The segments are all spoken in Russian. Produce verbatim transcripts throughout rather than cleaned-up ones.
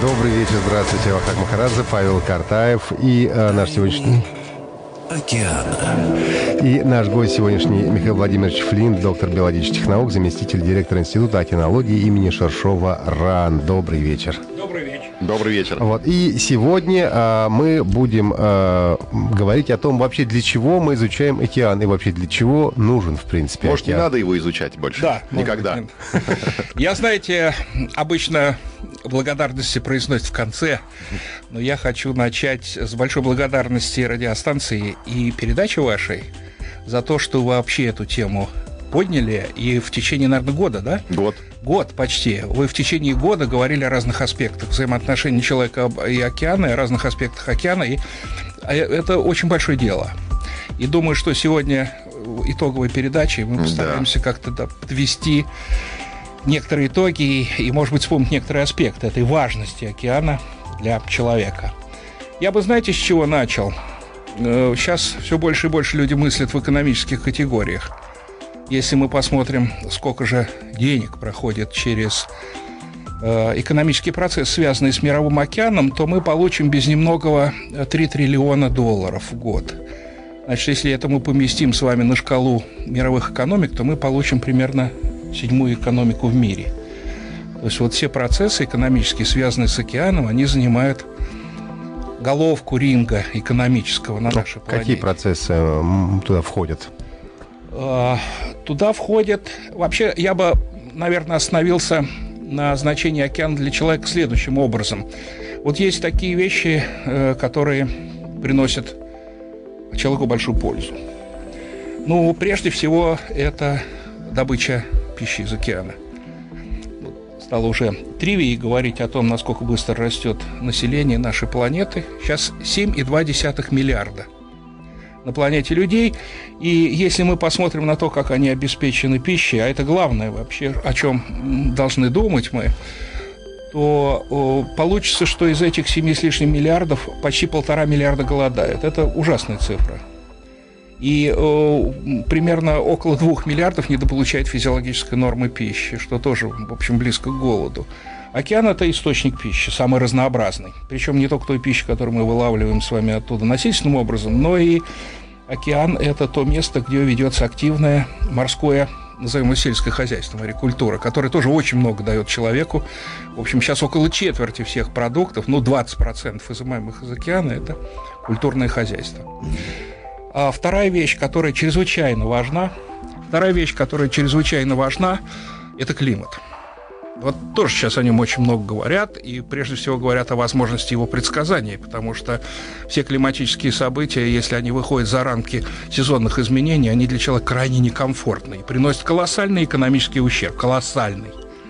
Добрый вечер, здравствуйте, Вахтанг Махарадзе, Павел Картаев и э, наш сегодняшний... Океана. И наш гость сегодняшний Михаил Владимирович Флинт, доктор биологических наук, заместитель директора Института океанологии имени Шершова РАН. Добрый вечер. Добрый вечер. Добрый вечер. Вот. И сегодня а, мы будем а, говорить о том, вообще для чего мы изучаем океан и вообще для чего нужен, в принципе, Может, океан. не надо его изучать больше? Да. Никогда. Я, знаете, обычно благодарности произносят в конце, но я хочу начать с большой благодарности радиостанции и передачи вашей за то, что вы вообще эту тему подняли, и в течение, наверное, года, да? Год. Год почти. Вы в течение года говорили о разных аспектах взаимоотношений человека и океана, и о разных аспектах океана, и это очень большое дело. И думаю, что сегодня итоговой передачей мы постараемся да. как-то да, подвести некоторые итоги и, и, может быть, вспомнить некоторые аспекты этой важности океана для человека. Я бы, знаете, с чего начал? Сейчас все больше и больше люди мыслят в экономических категориях. Если мы посмотрим, сколько же денег проходит через э, экономический процесс, связанный с Мировым океаном, то мы получим без немногого три триллиона долларов в год. Значит, если это мы поместим с вами на шкалу мировых экономик, то мы получим примерно седьмую экономику в мире. То есть вот все процессы экономические, связанные с океаном, они занимают головку ринга экономического на нашей планете. Какие процессы туда входят? Туда входят... Вообще, я бы, наверное, остановился на значении океана для человека следующим образом. Вот есть такие вещи, которые приносят человеку большую пользу. Ну, прежде всего, это добыча пищи из океана. Стало уже тривией говорить о том, насколько быстро растет население нашей планеты. Сейчас семь и два десятых миллиарда на планете людей. И если мы посмотрим на то, как они обеспечены пищей, а это главное вообще, о чем должны думать мы, то о, получится, что из этих семи с лишним миллиардов почти полтора миллиарда голодают. Это ужасная цифра. И о, примерно около двух миллиардов недополучает физиологической нормы пищи, что тоже, в общем, близко к голоду. Океан – это источник пищи, самый разнообразный. Причем не только той пищи, которую мы вылавливаем с вами оттуда насильственным образом, но и океан – это то место, где ведется активное морское, назовем его, сельское хозяйство, морекультура, которое тоже очень много дает человеку. В общем, сейчас около четверти всех продуктов, ну, двадцать процентов изымаемых из океана – это культурное хозяйство. А вторая вещь, которая чрезвычайно важна, вторая вещь, которая чрезвычайно важна, это климат. Вот тоже сейчас о нем очень много говорят, и прежде всего говорят о возможности его предсказания, потому что все климатические события, если они выходят за рамки сезонных изменений, они для человека крайне некомфортны и приносят колоссальный экономический ущерб, колоссальный.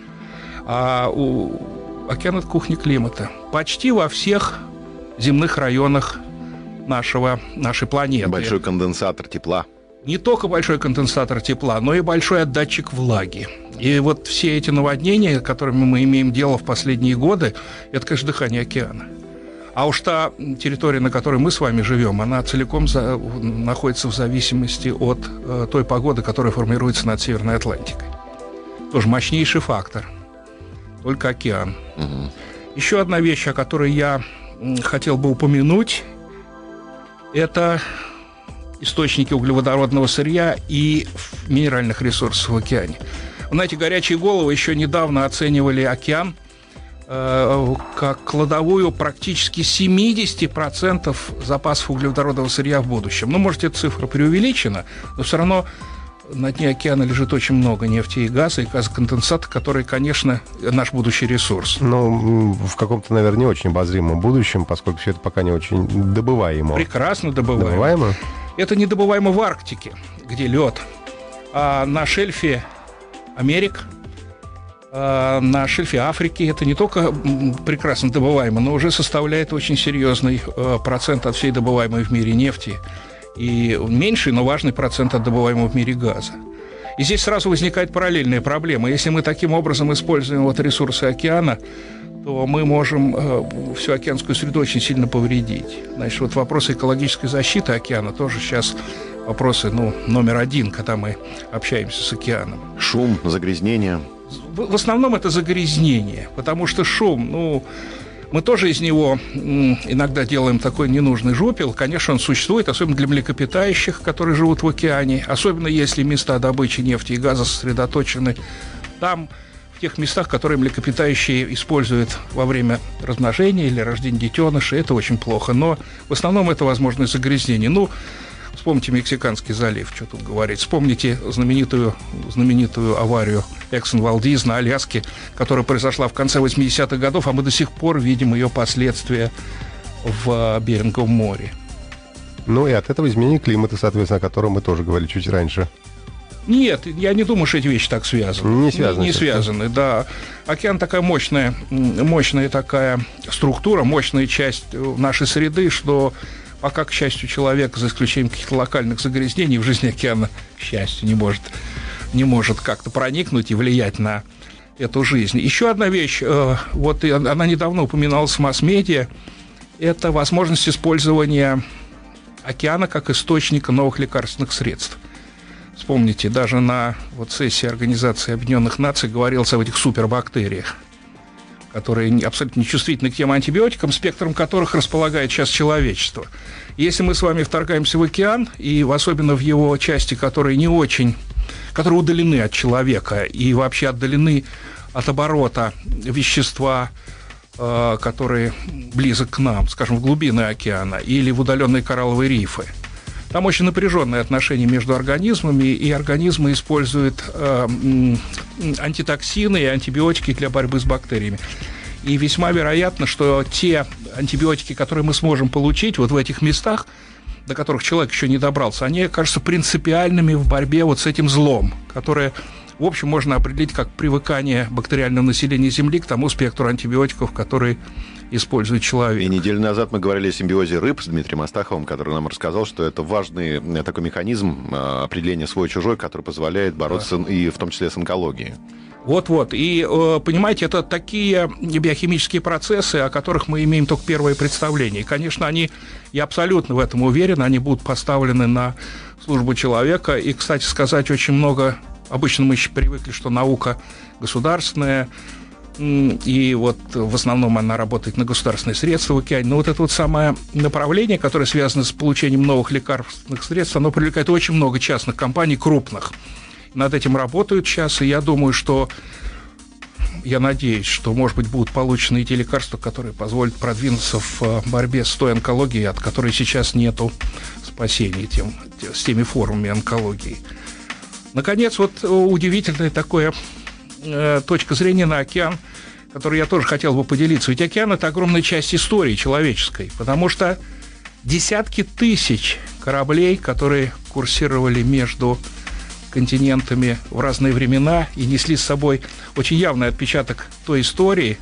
А у океана – это кухня климата. Почти во всех земных районах нашего, нашей планеты. Большой конденсатор тепла. Не только большой конденсатор тепла, но и большой отдатчик влаги. И вот все эти наводнения, которыми мы имеем дело в последние годы, это, конечно, дыхание океана. А уж та территория, на которой мы с вами живем, она целиком за, находится в зависимости от э, той погоды, которая формируется над Северной Атлантикой. Тоже мощнейший фактор. Только океан. Угу. Еще одна вещь, о которой я хотел бы упомянуть, это источники углеводородного сырья и минеральных ресурсов в океане. Вы знаете, горячие головы еще недавно оценивали океан э, как кладовую практически семьдесят процентов запасов углеводородного сырья в будущем. Ну, может, эта цифра преувеличена, но все равно на дне океана лежит очень много нефти и газа, и газоконденсата, который, конечно, наш будущий ресурс. Ну, в каком-то, наверное, не очень обозримом будущем, поскольку все это пока не очень добываемо. Прекрасно добываемо. Добываемо? Это не добываемо в Арктике, где лед, а на шельфе Америк, а на шельфе Африки. Это не только прекрасно добываемо, но уже составляет очень серьезный процент от всей добываемой в мире нефти. И меньший, но важный процент от добываемого в мире газа. И здесь сразу возникает параллельная проблема. Если мы таким образом используем вот ресурсы океана, то мы можем э, всю океанскую среду очень сильно повредить. Значит, вот вопросы экологической защиты океана тоже сейчас вопросы, ну, номер один, когда мы общаемся с океаном. Шум, загрязнение. В, в основном это загрязнение, потому что шум, ну... Мы тоже из него иногда делаем такой ненужный жупел. Конечно, он существует, особенно для млекопитающих, которые живут в океане. Особенно если места добычи нефти и газа сосредоточены там, в тех местах, которые млекопитающие используют во время размножения или рождения детенышей. Это очень плохо. Но в основном это возможное загрязнение. Ну, вспомните Мексиканский залив, что тут говорить. Вспомните знаменитую, знаменитую аварию Exxon Valdez на Аляске, которая произошла в конце восьмидесятых годов, а мы до сих пор видим ее последствия в Беринговом море. Ну и от этого изменения климата, соответственно, о котором мы тоже говорили чуть раньше. Нет, я не думаю, что эти вещи так связаны. Не связаны. Не, не связаны, да. Океан такая мощная, мощная такая структура, мощная часть нашей среды, что пока, к счастью, человек, за исключением каких-то локальных загрязнений, в жизни океана, к счастью, не может, не может как-то проникнуть и влиять на эту жизнь. Еще одна вещь, вот она недавно упоминалась в масс-медиа, это возможность использования океана как источника новых лекарственных средств. Вспомните, даже на вот сессии Организации Объединенных Наций говорилось об этих супербактериях, которые абсолютно нечувствительны к тем антибиотикам, спектром которых располагает сейчас человечество. Если мы с вами вторгаемся в океан, и особенно в его части, которые не очень, которые удалены от человека и вообще отдалены от оборота вещества, э, которые близок к нам, скажем, в глубины океана или в удаленные коралловые рифы, там очень напряженные отношения между организмами, и организмы используют э, антитоксины и антибиотики для борьбы с бактериями. И весьма вероятно, что те антибиотики, которые мы сможем получить вот в этих местах, до которых человек еще не добрался, они окажутся принципиальными в борьбе вот с этим злом, которое, в общем, можно определить как привыкание бактериального населения Земли к тому спектру антибиотиков, которые использует человек. И неделю назад мы говорили о симбиозе рыб с Дмитрием Астаховым, который нам рассказал, что это важный такой механизм определения свой-чужой, который позволяет бороться, да, и в том числе с онкологией. Вот-вот. И, понимаете, это такие биохимические процессы, о которых мы имеем только первое представление. И, конечно, они, я абсолютно в этом уверен, они будут поставлены на службу человека. И, кстати сказать, очень много... Обычно мы еще привыкли, что наука государственная, и вот в основном она работает на государственные средства в океане. Но вот это вот самое направление, которое связано с получением новых лекарственных средств, оно привлекает очень много частных компаний, крупных. Над этим работают сейчас, и я думаю, что, я надеюсь, что, может быть, будут получены и те лекарства, которые позволят продвинуться в борьбе с той онкологией, от которой сейчас нету спасения тем, с теми формами онкологии. Наконец, вот удивительная такая э, точка зрения на океан, которой я тоже хотел бы поделиться. Ведь океан – это огромная часть истории человеческой, потому что десятки тысяч кораблей, которые курсировали между континентами в разные времена и несли с собой очень явный отпечаток той истории,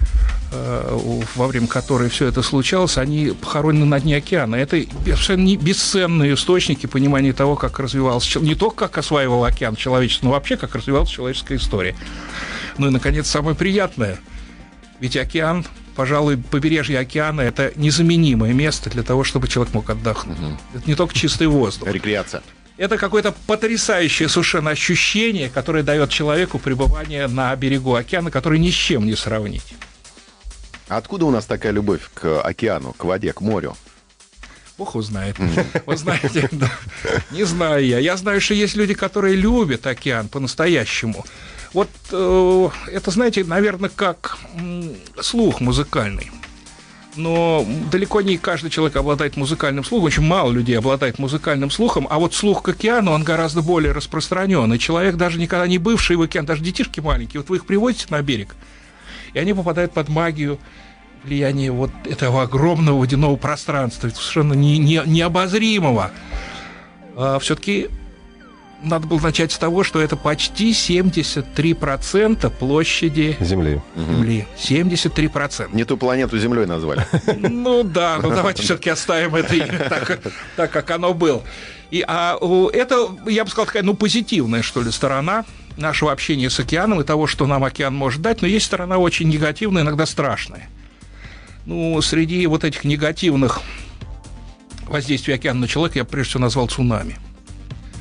во время которой все это случалось, они похоронены на дне океана. Это совершенно бесценные источники понимания того, как развивался, не только как осваивал океан человечество, но вообще как развивалась человеческая история. Ну и, наконец, самое приятное. Ведь океан, пожалуй, побережье океана – это незаменимое место для того, чтобы человек мог отдохнуть. Угу. Это не только чистый воздух. Рекреация. Это какое-то потрясающее совершенно ощущение, которое дает человеку пребывание на берегу океана, которое ни с чем не сравнить. Откуда у нас такая любовь к океану, к воде, к морю? Бог узнает. Вы знаете, да, не знаю я. Я знаю, что есть люди, которые любят океан по-настоящему. Вот э, это, знаете, наверное, как м, слух музыкальный. Но далеко не каждый человек обладает музыкальным слухом. Очень мало людей обладает музыкальным слухом. А вот слух к океану, он гораздо более распространен. И человек, даже никогда не бывший в океан, даже детишки маленькие, вот вы их приводите на берег, и они попадают под магию влияния вот этого огромного водяного пространства, совершенно не, не, необозримого. А все-таки надо было начать с того, что это почти семьдесят три процента площади Земли. Земли. семьдесят три процента. Не ту планету Землей назвали. Ну да, ну давайте все-таки оставим это так, так, как оно было. И, а это, я бы сказал, такая, ну, позитивная, что ли, сторона нашего общения с океаном и того, что нам океан может дать, но есть сторона очень негативная, иногда страшная. Ну, среди вот этих негативных воздействий океана на человека я прежде всего назвал цунами.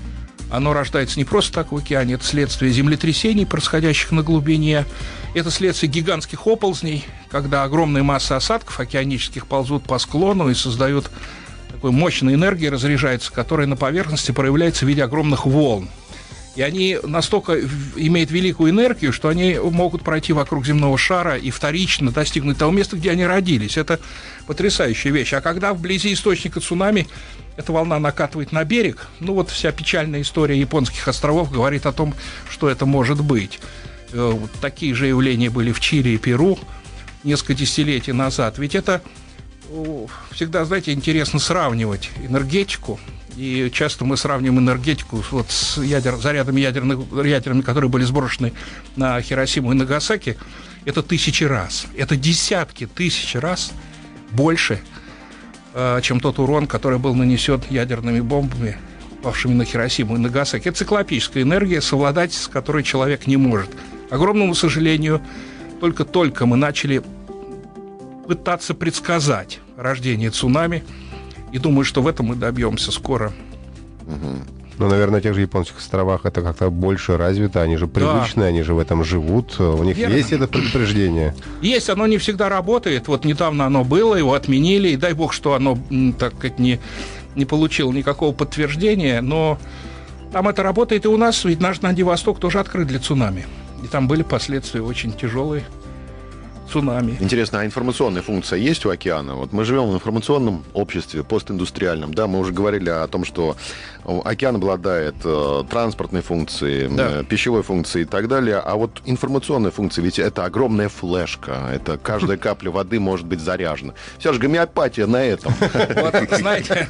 Оно рождается не просто так в океане, это следствие землетрясений, происходящих на глубине, это следствие гигантских оползней, когда огромные массы осадков океанических ползут по склону и создают такой мощной энергии, разряжается, которая на поверхности проявляется в виде огромных волн. И они настолько имеют великую энергию, что они могут пройти вокруг земного шара и вторично достигнуть того места, где они родились. Это потрясающая вещь. А когда вблизи источника цунами эта волна накатывает на берег, ну вот вся печальная история японских островов говорит о том, что это может быть. Вот такие же явления были в Чили и Перу несколько десятилетий назад. Ведь это всегда, знаете, интересно сравнивать энергетику. И часто мы сравниваем энергетику вот с ядер, зарядами ядерных, ядерными, которые были сброшены на Хиросиму и Нагасаки. Это тысячи раз. Это десятки тысяч раз больше, э, чем тот урон, который был нанесен ядерными бомбами, павшими на Хиросиму и Нагасаки. Это циклопическая энергия, совладать с которой человек не может. К огромному сожалению, только-только мы начали пытаться предсказать рождение цунами. И думаю, что в этом мы добьемся скоро. Ну, наверное, на тех же японских островах это как-то больше развито, они же привычные, да. Они же в этом живут, у них Верно. Есть это предупреждение? Есть, оно не всегда работает. Вот недавно оно было, его отменили, и дай бог, что оно, так сказать, не, не получило никакого подтверждения, но там это работает и у нас, ведь наш Владивосток тоже открыт для цунами. И там были последствия очень тяжелые. Цунами. Интересно, а информационная функция есть у океана? Вот мы живем в информационном обществе, постиндустриальном, да, мы уже говорили о том, что океан обладает э, транспортной функцией, да. э, пищевой функцией и так далее, а вот информационная функция, ведь это огромная флешка, это каждая капля воды может быть заряжена. Вся же гомеопатия на этом. Вот, знаете...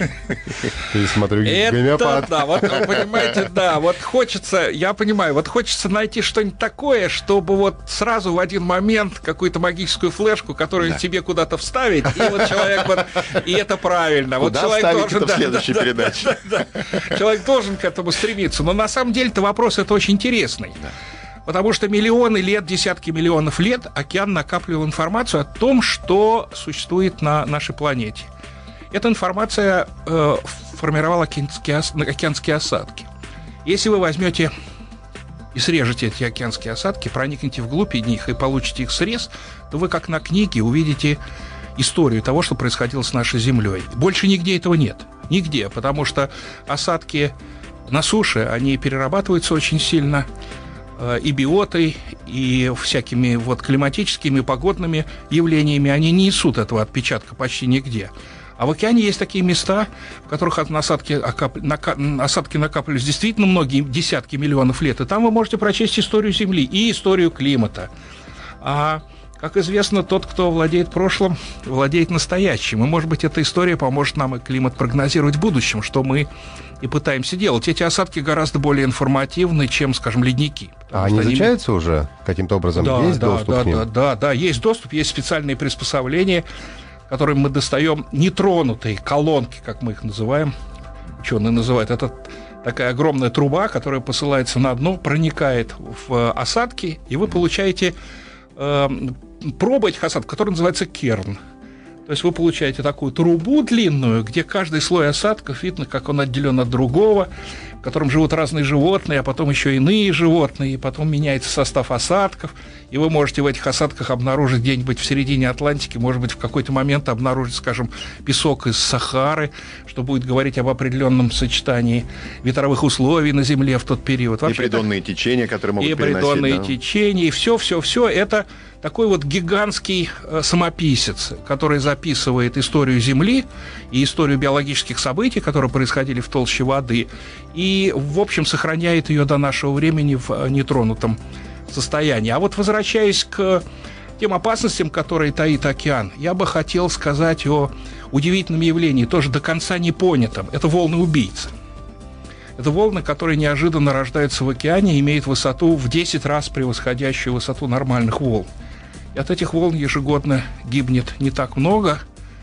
Смотрю, гомеопат. Да, вот, понимаете, да, вот хочется, я понимаю, вот хочется найти что-нибудь такое, чтобы вот сразу в один момент какую-то магическую флешку, которую да. тебе куда-то вставить, и вот человек вот, и это правильно. Куда вот человек должен, это да, в следующей да, передаче? Да, да, да. Человек должен к этому стремиться. Но на самом деле-то вопрос это очень интересный. Да. Потому что миллионы лет, десятки миллионов лет океан накапливал информацию о том, что существует на нашей планете. Эта информация э, формировала океанские, океанские осадки. Если вы возьмете и срежете эти океанские осадки, проникнете вглубь них и получите их срез, то вы, как на книге, увидите историю того, что происходило с нашей Землей. Больше нигде этого нет. Нигде, потому что осадки на суше, они перерабатываются очень сильно э, и биотой, и всякими вот климатическими, погодными явлениями. Они не несут этого отпечатка почти нигде. А в океане есть такие места, в которых осадки, осадки накапливались действительно многие десятки миллионов лет. И там вы можете прочесть историю Земли и историю климата. А, как известно, тот, кто владеет прошлым, владеет настоящим. И, может быть, эта история поможет нам и климат прогнозировать в будущем, что мы и пытаемся делать. Эти осадки гораздо более информативны, чем, скажем, ледники. А они изучаются они... уже каким-то образом? Да, есть да, доступ да, к ним? Да, да, да, есть доступ, есть специальные приспособления, которым мы достаем нетронутые колонки, как мы их называем, ученые называют. Это такая огромная труба, которая посылается на дно, проникает в осадки, и вы получаете э, пробу этих осадков, которая называется керн. То есть вы получаете такую трубу длинную, где каждый слой осадков, видно, как он отделен от другого, в котором живут разные животные, а потом еще иные животные, и потом меняется состав осадков, и вы можете в этих осадках обнаружить где-нибудь в середине Атлантики, может быть, в какой-то момент обнаружить, скажем, песок из Сахары, что будет говорить об определенном сочетании ветровых условий на Земле в тот период. Вообще, и придонные так... течения, которые могут и переносить. И придонные да? течения, и все-все-все это такой вот гигантский э, самописец, который записывает историю Земли и историю биологических событий, которые происходили в толще воды, и, в общем, сохраняет ее до нашего времени в э, нетронутом состоянии. А вот возвращаясь к тем опасностям, которые таит океан, я бы хотел сказать о удивительном явлении, тоже до конца не понятом. Это волны-убийцы. Это волны, которые неожиданно рождаются в океане и имеют высоту в десять раз превосходящую высоту нормальных волн. И от этих волн ежегодно гибнет не так много.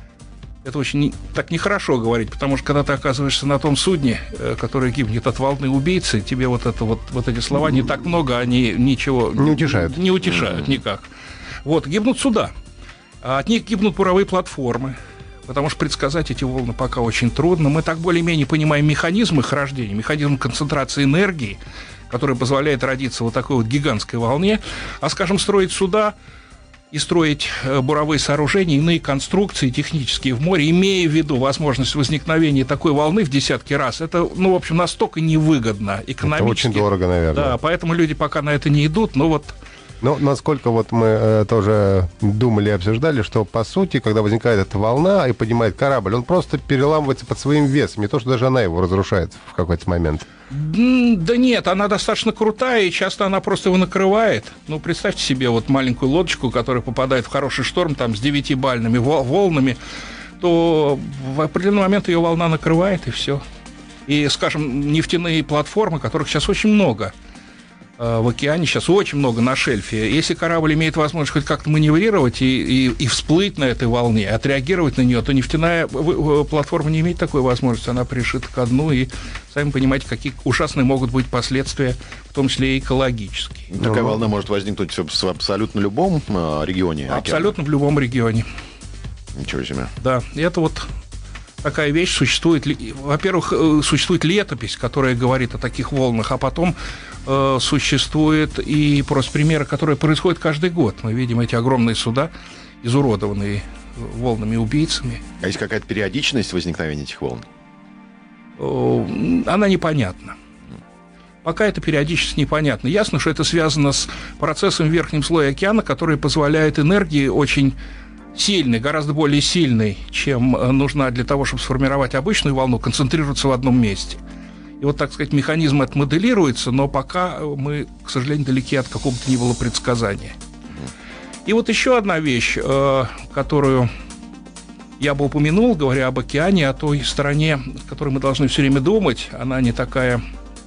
Это очень не, так нехорошо говорить, потому что когда ты оказываешься на том судне, э, которое гибнет от волны убийцы, тебе вот, это, вот, вот эти слова не так много, они ничего не утешают. Не утешают никак. Вот, гибнут суда. От них гибнут буровые платформы. потому что предсказать эти волны пока очень трудно. Мы так более-менее понимаем механизм их рождения, механизм концентрации энергии, который позволяет родиться вот такой вот гигантской волне. А, скажем, строить суда и строить буровые сооружения, иные конструкции технические в море, имея в виду возможность возникновения такой волны в десятки раз, это, ну, в общем, настолько невыгодно экономически. Это очень дорого, наверное. Да, поэтому люди пока на это не идут, но вот... Ну, насколько вот мы э, тоже думали и обсуждали, что, по сути, когда возникает эта волна и поднимает корабль, он просто переламывается под своим весом, не то, что даже она его разрушает в какой-то момент. Да нет, она достаточно крутая, и часто она просто его накрывает. Ну, представьте себе вот маленькую лодочку, которая попадает в хороший шторм там, с девятибальными волнами, то в определенный момент ее волна накрывает, и все. И, скажем, нефтяные платформы, которых сейчас очень много в океане, сейчас очень много на шельфе. Если корабль имеет возможность хоть как-то маневрировать и, и, и всплыть на этой волне, отреагировать на нее, то нефтяная платформа не имеет такой возможности, она пришита ко дну, и сами понимаете, какие ужасные могут быть последствия, в том числе и экологические. Такая Ну, волна может возникнуть в абсолютно любом э, регионе океана? Абсолютно в любом регионе. Ничего себе. Да, и это вот такая вещь существует. Во-первых, существует летопись, которая говорит о таких волнах, а потом э, существует и просто примеры, которые происходят каждый год. Мы видим эти огромные суда, изуродованные волнами-убийцами. А есть какая-то периодичность возникновения этих волн? Э, она непонятна. Пока эта периодичность непонятна. Ясно, что это связано с процессом в верхнем слое океана, который позволяет энергии очень сильный, гораздо более сильный, чем нужна для того, чтобы сформировать обычную волну, концентрироваться в одном месте. И вот, так сказать, механизм этот моделируется, но пока мы, к сожалению, далеки от какого-то ни было предсказания. И вот еще одна вещь, которую я бы упомянул, говоря об океане, о той стороне, о которой мы должны все время думать, она не такая,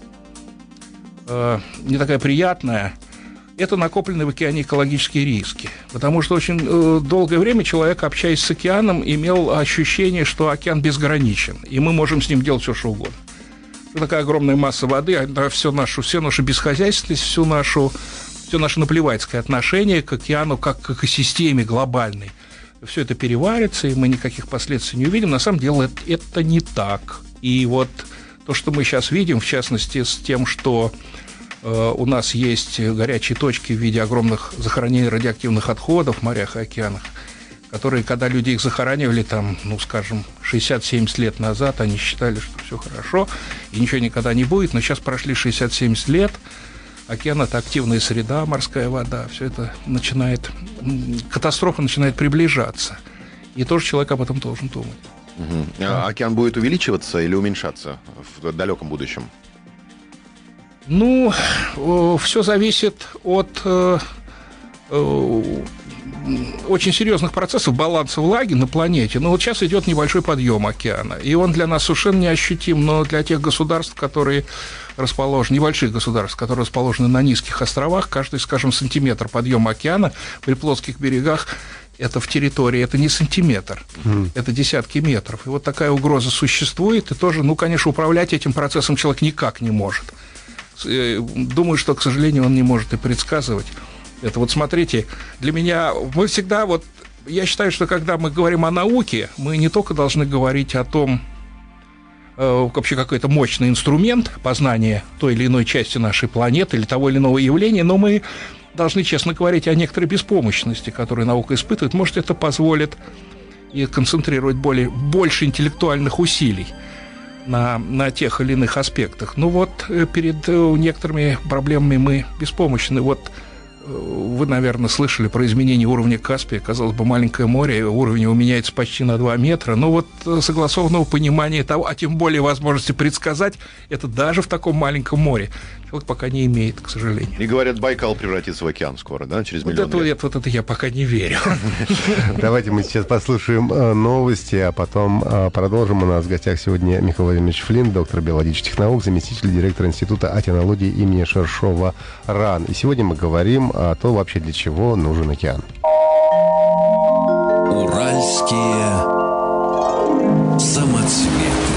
не такая приятная. Это накопленные в океане экологические риски. Потому что очень э, долгое время человек, общаясь с океаном, имел ощущение, что океан безграничен, и мы можем с ним делать все, что угодно. Что такая огромная масса воды, все нашу, все нашу бесхозяйственность, всю нашу, все наше наплевательское отношение к океану как к экосистеме глобальной. Все это переварится, и мы никаких последствий не увидим. На самом деле это, это не так. И вот то, что мы сейчас видим, в частности, с тем, что у нас есть горячие точки в виде огромных захоронений радиоактивных отходов в морях и океанах, которые, когда люди их захоранивали, там, ну, скажем, шестьдесят-семьдесят лет назад, они считали, что все хорошо, и ничего никогда не будет, но сейчас прошли шестьдесят-семьдесят лет, океан – это активная среда, морская вода, все это начинает, катастрофа начинает приближаться, и тоже человек об этом должен думать. Угу. А океан будет увеличиваться или уменьшаться в далеком будущем? Ну, все зависит от э, э, очень серьезных процессов баланса влаги на планете. Но вот сейчас идет небольшой подъем океана, и он для нас совершенно неощутим, но для тех государств, которые расположены, небольших государств, которые расположены на низких островах, каждый, скажем, сантиметр подъема океана при плоских берегах, это в территории, это не сантиметр, mm. это десятки метров. И вот такая угроза существует, и тоже, ну, конечно, управлять этим процессом человек никак не может. Думаю, что, к сожалению, он не может и предсказывать. Это вот смотрите, для меня мы всегда вот, я считаю, что когда мы говорим о науке, мы не только должны говорить о том, э, вообще какой-то мощный инструмент познания той или иной части нашей планеты или того или иного явления, но мы должны честно говорить о некоторой беспомощности, которую наука испытывает. Может, это позволит и концентрировать более, больше интеллектуальных усилий На, на тех или иных аспектах. Ну вот перед некоторыми проблемами мы беспомощны. Вот вы, наверное, слышали про изменение уровня Каспия. Казалось бы, маленькое море, уровень его меняется почти на два метра. Но вот согласованного понимания того, а тем более возможности предсказать, это даже в таком маленьком море человек пока не имеет, к сожалению. И говорят, Байкал превратится в океан скоро, да, через вот миллион это, лет. Вот это я пока не верю. Давайте мы сейчас послушаем новости, а потом продолжим. У нас в гостях сегодня Михаил Владимирович Флинт, доктор биологических наук, заместитель директора Института океанологии имени Шершова РАН. И сегодня мы говорим о том, вообще для чего нужен океан. Уральские самоцветы.